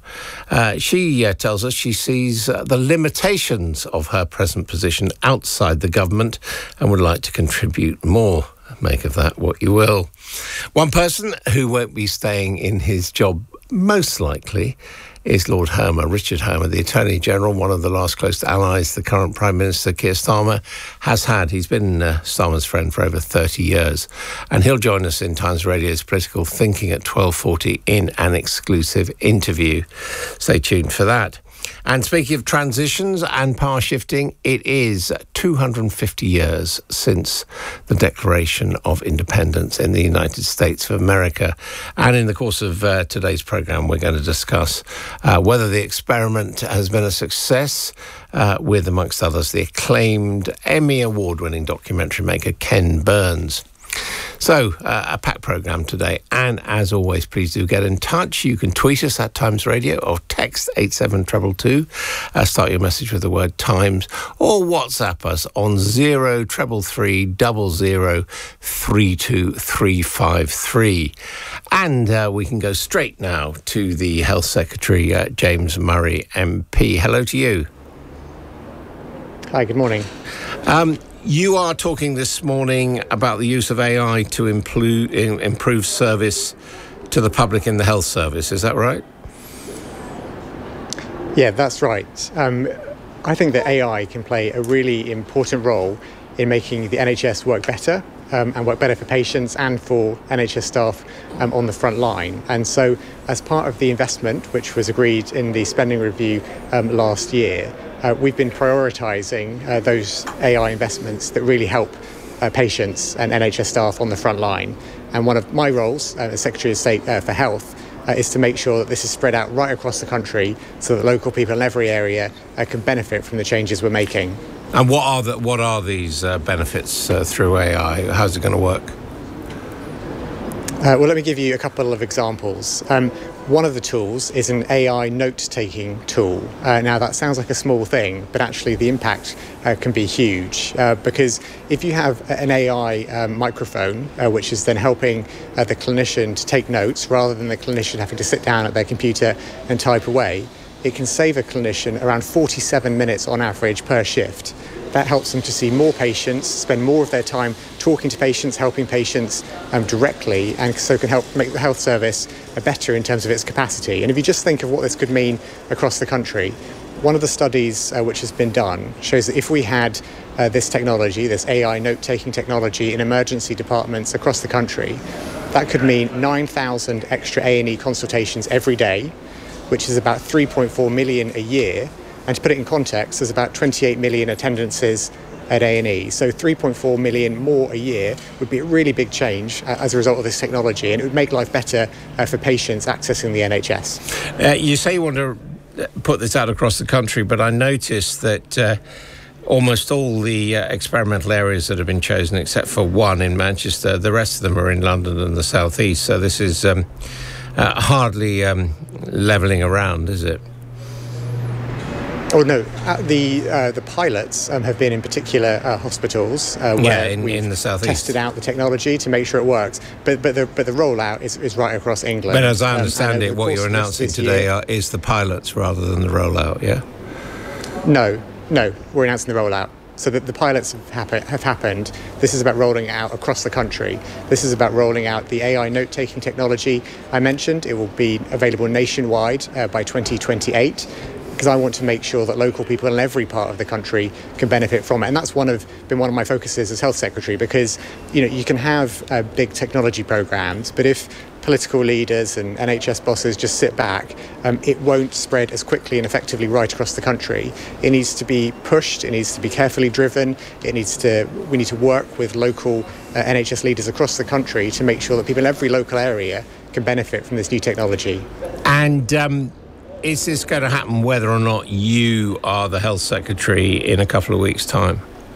She tells us she sees the limitations of her present position outside the government and would like to contribute more. Make of that what you will. One person who won't be staying in his job most likely is Lord Hermer, Richard Hermer, the Attorney General, one of the last close allies the current Prime Minister, Keir Starmer, has had. He's been Starmer's friend for over 30 years. And he'll join us in Times Radio's Political Thinking at 12:40 in an exclusive interview. Stay tuned for that. And speaking of transitions and power shifting, it is 250 years since the Declaration of Independence in the United States of America. And in the course of today's programme, we're going to discuss whether the experiment has been a success with, amongst others, the acclaimed Emmy Award-winning documentary maker Ken Burns. So, a packed programme today, and as always, please do get in touch. You can tweet us at Times Radio or text 87222. Start your message with the word Times, or WhatsApp us on 0333 00 32353. And we can go straight now to the Health Secretary, James Murray, MP. Hello to you. Hi, good morning. You are talking this morning about the use of AI to improve service to the public in the health service. Is that right? Yeah, that's right. I think that AI can play a really important role in making the NHS work better and work better for patients and for NHS staff on the front line. And so as part of the investment, which was agreed in the spending review last year, we've been prioritising those AI investments that really help patients and NHS staff on the front line. And one of my roles as Secretary of State for Health is to make sure that this is spread out right across the country so that local people in every area can benefit from the changes we're making. And what are these benefits through AI? How's it going to work? Well, let me give you a couple of examples. One of the tools is an AI note-taking tool. Now, that sounds like a small thing, but actually the impact can be huge because if you have an AI microphone, which is then helping the clinician to take notes rather than the clinician having to sit down at their computer and type away, it can save a clinician around 47 minutes on average per shift. That helps them to see more patients, spend more of their time talking to patients, helping patients directly, and so can help make the health service better in terms of its capacity. And if you just think of what this could mean across the country, one of the studies which has been done shows that if we had this technology, this AI note-taking technology in emergency departments across the country, that could mean 9,000 extra A&E consultations every day, which is about 3.4 million a year. And to put it in context, there's about 28 million attendances at A&E. So 3.4 million more a year would be a really big change as a result of this technology, and it would make life better for patients accessing the NHS. You say you want to put this out across the country, but I noticed that almost all the experimental areas that have been chosen, except for one in Manchester, the rest of them are in London and the South East. So this is hardly levelling around, is it? Oh no, the pilots have been in particular hospitals where in the South East. Tested out the technology to make sure it works. But the rollout is right across England. But as I understand it, what you're announcing today is the pilots rather than the rollout, yeah? No, we're announcing the rollout. So that the pilots have happened. This is about rolling it out across the country. This is about rolling out the AI note-taking technology I mentioned. It will be available nationwide by 2028. Because I want to make sure that local people in every part of the country can benefit from it. And that's been one of my focuses as Health Secretary, because you can have big technology programs, but if political leaders and NHS bosses just sit back, it won't spread as quickly and effectively right across the country. It needs to be pushed, it needs to be carefully driven, we need to work with local NHS leaders across the country to make sure that people in every local area can benefit from this new technology. And is this going to happen whether or not you are the Health Secretary in a couple of weeks' time?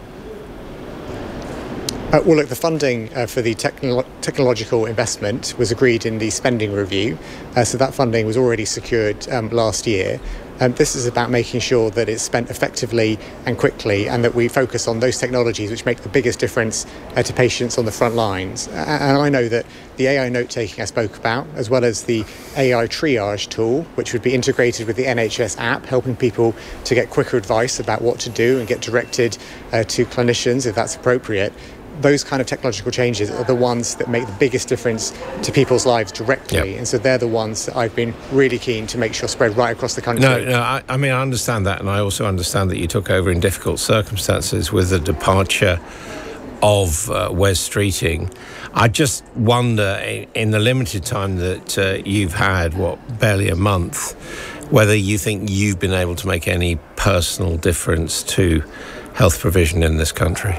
Well, look, the funding for the technological investment was agreed in the spending review. So that funding was already secured last year. This is about making sure that it's spent effectively and quickly, and that we focus on those technologies which make the biggest difference to patients on the front lines. And I know that the AI note-taking I spoke about, as well as the AI triage tool, which would be integrated with the NHS app, helping people to get quicker advice about what to do and get directed to clinicians if that's appropriate. Those kind of technological changes are the ones that make the biggest difference to people's lives directly. Yep. And so they're the ones that I've been really keen to make sure spread right across the country. No, I mean, I understand that, and I also understand that you took over in difficult circumstances with the departure of Wes Streeting. I just wonder, in the limited time that you've had, barely a month, whether you think you've been able to make any personal difference to health provision in this country.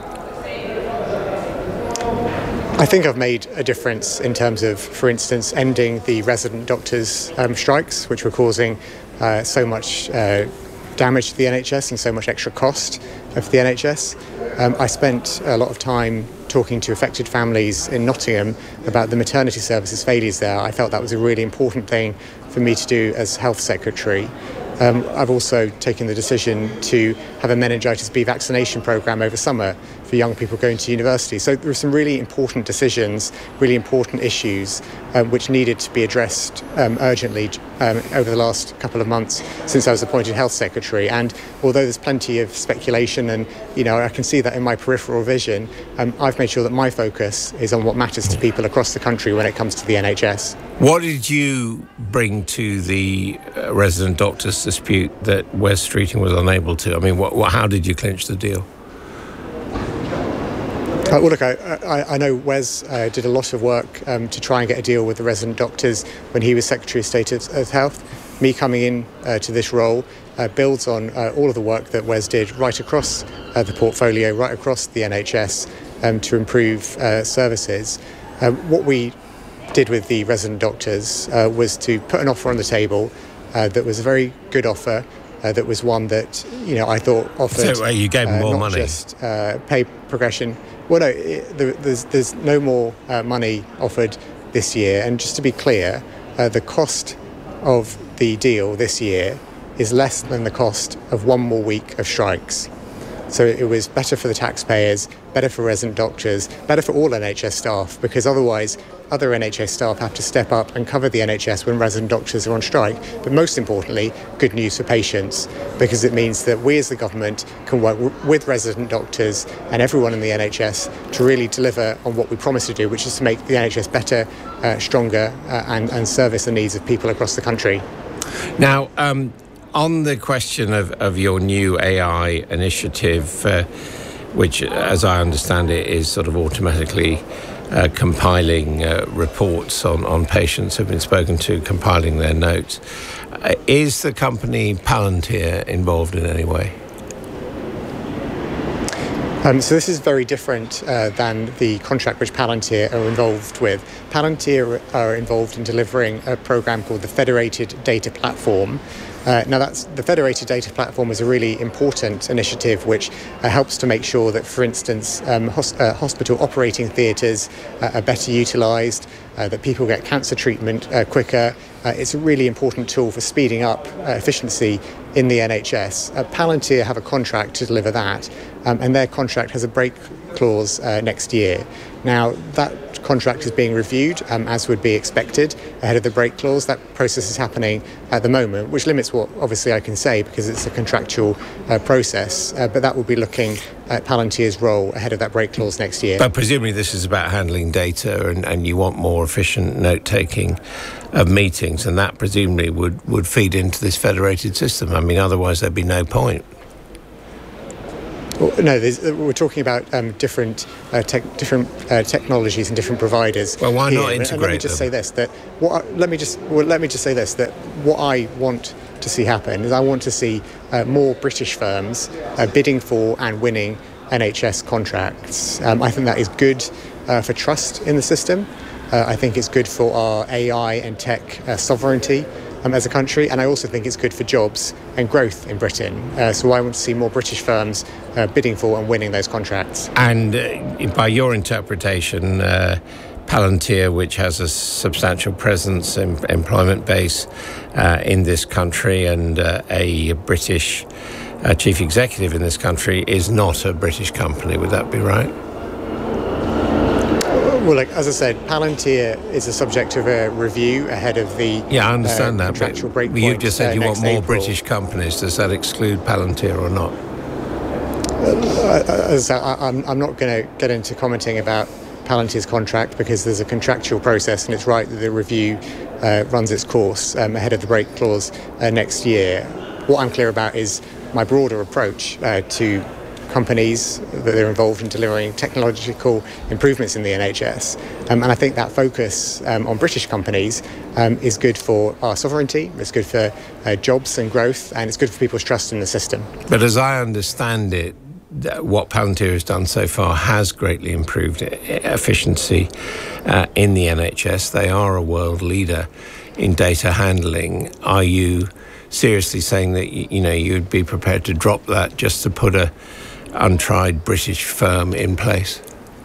I think I've made a difference in terms of, for instance, ending the resident doctors' strikes, which were causing so much damage to the NHS and so much extra cost for the NHS. I spent a lot of time talking to affected families in Nottingham about the maternity services failures there. I felt that was a really important thing for me to do as Health Secretary. I've also taken the decision to have a meningitis B vaccination programme over summer for young people going to university. So there were some really important decisions, really important issues which needed to be addressed urgently over the last couple of months since I was appointed Health Secretary. And although there's plenty of speculation and I can see that in my peripheral vision, I've made sure that my focus is on what matters to people across the country when it comes to the NHS. What did you bring to the resident doctors dispute that Wes Streeting was unable to? I mean, how did you clinch the deal? Well, look, I know Wes did a lot of work to try and get a deal with the resident doctors when he was Secretary of State of Health. Me coming in to this role builds on all of the work that Wes did right across the portfolio, right across the NHS to improve services. What we did with the resident doctors was to put an offer on the table that was a very good offer. That was one that I thought offered. So you gave them more not money. Just pay progression. Well, no, there's no more money offered this year. And just to be clear, the cost of the deal this year is less than the cost of one more week of strikes. So it was better for the taxpayers, better for resident doctors, better for all NHS staff, because otherwise other NHS staff have to step up and cover the NHS when resident doctors are on strike. But most importantly, good news for patients, because it means that we as the government can work with resident doctors and everyone in the NHS to really deliver on what we promised to do, which is to make the NHS better, stronger and service the needs of people across the country. Now, on the question of your new AI initiative, which, as I understand it, is sort of automatically compiling reports on patients who've been spoken to, compiling their notes, is the company Palantir involved in any way? So this is very different than the contract which Palantir are involved with. Palantir are involved in delivering a program called the Federated Data Platform. Now, the Federated Data Platform is a really important initiative which helps to make sure that, for instance, hospital operating theatres are better utilised, that people get cancer treatment quicker. It's a really important tool for speeding up efficiency in the NHS. Palantir have a contract to deliver that, and their contract has a break clause next year. Now, that contract is being reviewed, as would be expected, ahead of the break clause. That process is happening at the moment, which limits what obviously I can say because it's a contractual process, but that will be looking at Palantir's role ahead of that break clause next year. But presumably this is about handling data and you want more efficient note-taking of meetings, and that presumably would feed into this federated system. I mean, otherwise there'd be no point. Well, no, we're talking about different technologies and different providers. Well, why not integrate and let me just say this: that let me just say this: that what I want to see happen is I want to see more British firms bidding for and winning NHS contracts. I think that is good for trust in the system. I think it's good for our AI and tech sovereignty as a country, and I also think it's good for jobs and growth in Britain. So I want to see more British firms bidding for and winning those contracts. And by your interpretation, Palantir, which has a substantial presence and employment base in this country, and a British chief executive in this country, is not a British company. Would that be right? Well, as I said, Palantir is a subject of a review ahead of the I understand that, contractual breakpoint. You just said you want more April. British companies. Does that exclude Palantir or not? I'm not going to get into commenting about Palantir's contract because there's a contractual process, and it's right that the review runs its course ahead of the break clause next year. What I'm clear about is my broader approach to companies that are involved in delivering technological improvements in the NHS. And I think that focus on British companies is good for our sovereignty, it's good for jobs and growth, and it's good for people's trust in the system. But as I understand it, what Palantir has done so far has greatly improved efficiency in the NHS. They are a world leader in data handling. Are you seriously saying that you'd be prepared to drop that just to put a untried British firm in place?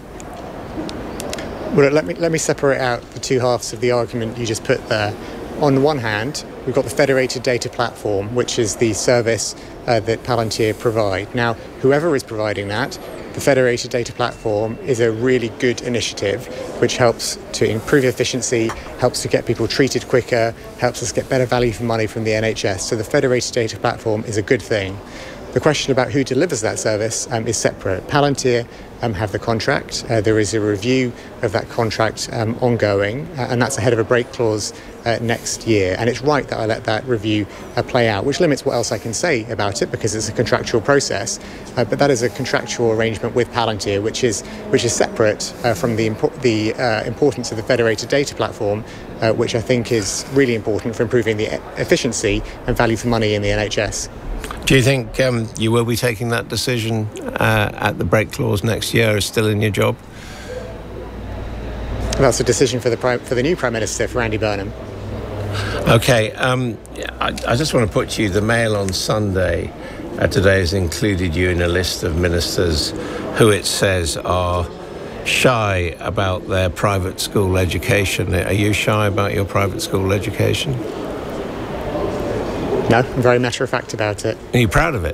Well, let me separate out the two halves of the argument you just put there. On the one hand, we've got the Federated Data Platform, which is the service that Palantir provide. Now, whoever is providing that, the Federated Data Platform is a really good initiative which helps to improve efficiency, helps to get people treated quicker, helps us get better value for money from the NHS. So the Federated Data Platform is a good thing. The question about who delivers that service is separate. Palantir have the contract. There is a review of that contract ongoing, and that's ahead of a break clause next year. And it's right that I let that review play out, which limits what else I can say about it because it's a contractual process. But that is a contractual arrangement with Palantir, which is separate from the importance of the Federated Data Platform, which I think is really important for improving the efficiency and value for money in the NHS. Do you think you will be taking that decision at the break clause next year, or still in your job? That's a decision for the new Prime Minister, for Andy Burnham. OK, I just want to put to you, the Mail on Sunday today has included you in a list of ministers who it says are shy about their private school education. Are you shy about your private school education? No, I'm very matter-of-fact about it. Are you proud of it?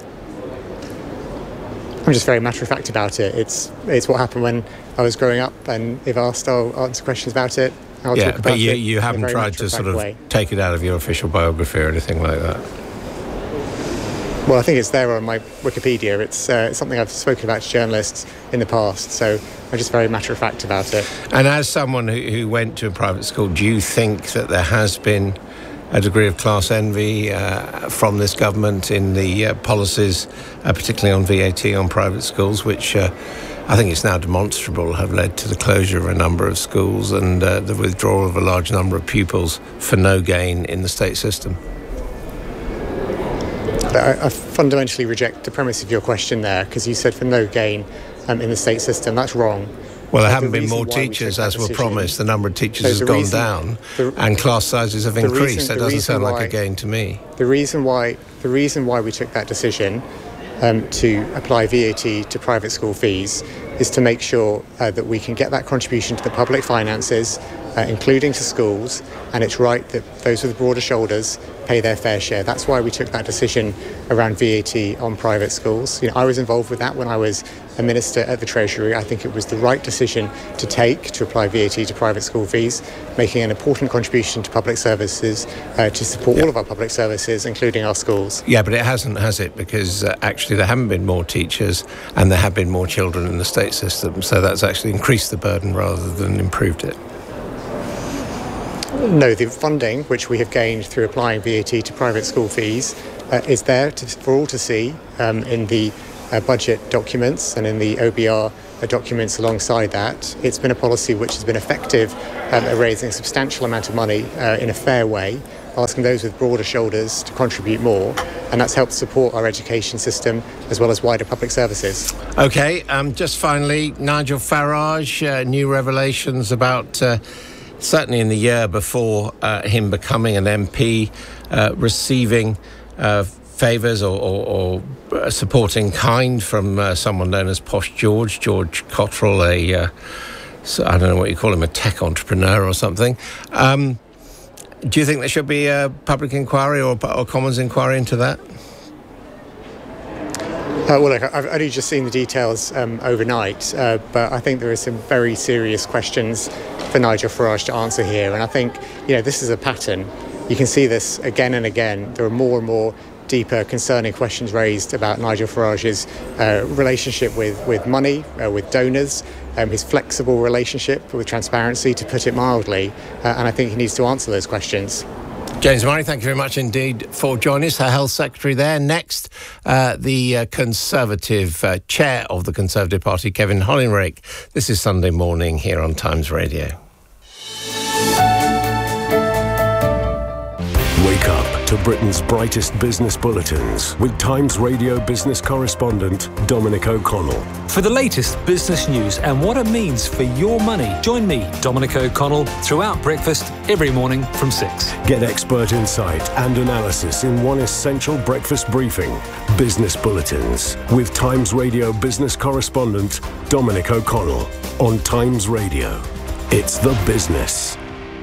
I'm just very matter-of-fact about it. It's what happened when I was growing up, and if asked, I'll answer questions about it. I'll talk about but you haven't tried to sort of take it out of your official biography or anything like that? Well, I think it's there on my Wikipedia. It's something I've spoken about to journalists in the past, so I'm just very matter-of-fact about it. And as someone who went to a private school, do you think that there has been a degree of class envy from this government in the policies, particularly on VAT on private schools, which I think it's now demonstrable have led to the closure of a number of schools and the withdrawal of a large number of pupils for no gain in the state system? But I fundamentally reject the premise of your question there, because you said for no gain in the state system. That's wrong. Well, there haven't been more teachers, as were promised. The number of teachers has gone down, and class sizes have increased. That doesn't sound like a gain to me. The reason why we took that decision to apply VAT to private school fees is to make sure that we can get that contribution to the public finances, including to schools, and it's right that those with broader shoulders pay their fair share. That's why we took that decision around VAT on private schools. I was involved with that when I was a minister at the Treasury. I think it was the right decision to take, to apply VAT to private school fees, making an important contribution to public services, to support all of our public services, including our schools. Yeah, but it hasn't, has it? Because actually there haven't been more teachers and there have been more children in the state system, so that's actually increased the burden rather than improved it. No, the funding, which we have gained through applying VAT to private school fees, is there for all to see in the budget documents and in the OBR documents alongside that. It's been a policy which has been effective at raising a substantial amount of money in a fair way, asking those with broader shoulders to contribute more, and that's helped support our education system as well as wider public services. OK, just finally, Nigel Farage, new revelations about... certainly in the year before him becoming an MP, receiving favours or supporting kind from someone known as Posh George Cottrell, I don't know what you call him, a tech entrepreneur or something. Do you think there should be a public inquiry or Commons inquiry into that? Well, look, I've only just seen the details overnight, but I think there are some very serious questions for Nigel Farage to answer here. And I think, this is a pattern. You can see this again and again. There are more and more deeper, concerning questions raised about Nigel Farage's relationship with money, with donors, his flexible relationship with transparency, to put it mildly. And I think he needs to answer those questions. James Murray, thank you very much indeed for joining us. Our Health Secretary there. Next, the Conservative Chair of the Conservative Party, Kevin Hollinrake. This is Sunday Morning here on Times Radio. Wake up to Britain's brightest business bulletins with Times Radio business correspondent Dominic O'Connell. For the latest business news and what it means for your money, join me, Dominic O'Connell, throughout breakfast every morning from 6. Get expert insight and analysis in one essential breakfast briefing. Business Bulletins with Times Radio business correspondent Dominic O'Connell on Times Radio. It's the business.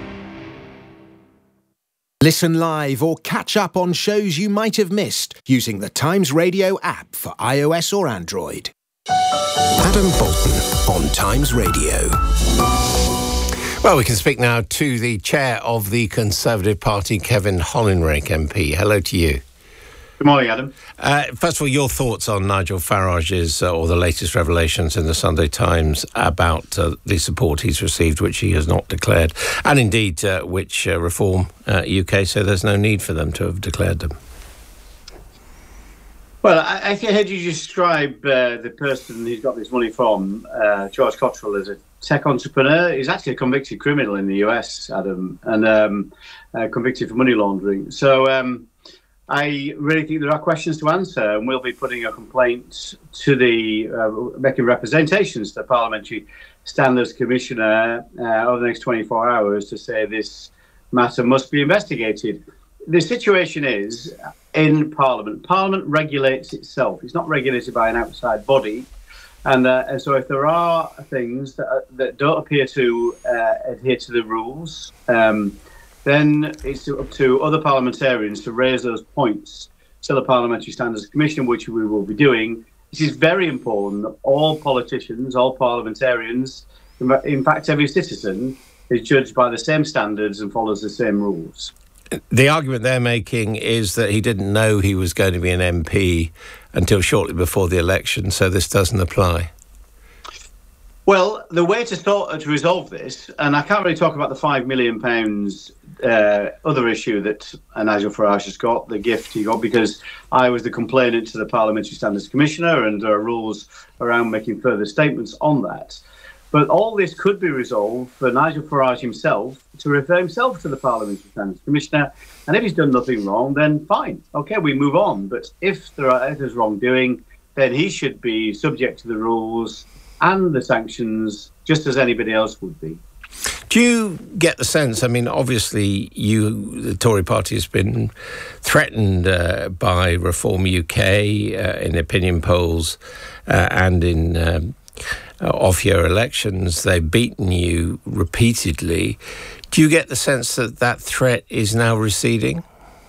Listen live or catch up on shows you might have missed using the Times Radio app for iOS or Android. Adam Bolton on Times Radio. Well, we can speak now to the chair of the Conservative Party, Kevin Hollinrake MP. Hello to you. Good morning, Adam. First of all, your thoughts on Nigel Farage's or the latest revelations in the Sunday Times about the support he's received, which he has not declared, and indeed which Reform UK say there's no need for them to have declared them. Well, I heard you describe the person he's got this money from, George Cottrell, as a tech entrepreneur. He's actually a convicted criminal in the US, Adam, and convicted for money laundering. So I really think there are questions to answer, and we'll be putting a complaint to making representations to the Parliamentary Standards Commissioner over the next 24 hours to say this matter must be investigated. The situation is, in Parliament regulates itself. It's not regulated by an outside body. And so if there are things that don't appear to adhere to the rules, then it's up to other parliamentarians to raise those points to the Parliamentary Standards Commission, which we will be doing. It is very important that all politicians, all parliamentarians, in fact every citizen, is judged by the same standards and follows the same rules. The argument they're making is that he didn't know he was going to be an MP until shortly before the election, so this doesn't apply. Well, the way to resolve this, and I can't really talk about the £5 million other issue that Nigel Farage has got, the gift he got, because I was the complainant to the Parliamentary Standards Commissioner, and there are rules around making further statements on that. But all this could be resolved for Nigel Farage himself to refer himself to the Parliamentary Standards Commissioner. And if he's done nothing wrong, then fine. OK, we move on. But if there's wrongdoing, then he should be subject to the rules and the sanctions just as anybody else would be. Do you get the sense, I mean, obviously the Tory party has been threatened by Reform UK in opinion polls and in off-year elections. They've beaten you repeatedly. Do you get the sense that that threat is now receding?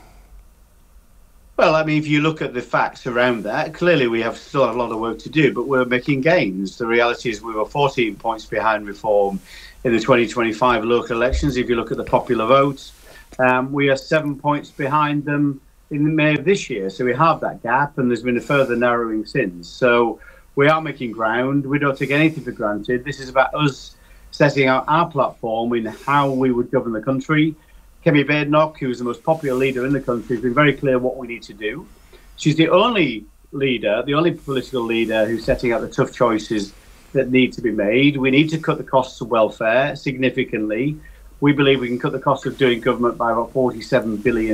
Well, I mean, if you look at the facts around that, clearly we still have a lot of work to do, but we're making gains. The reality is we were 14 points behind Reform in the 2025 local elections. If you look at the popular vote, we are 7 points behind them in May of this year. So we have that gap, and there's been a further narrowing since. So we are making ground. We don't take anything for granted. This is about us setting out our platform in how we would govern the country. Kemi Badenoch, who is the most popular leader in the country, has been very clear what we need to do. She's the only leader, the only political leader who's setting out the tough choices that need to be made. We need to cut the costs of welfare significantly. We believe we can cut the cost of doing government by about £47 billion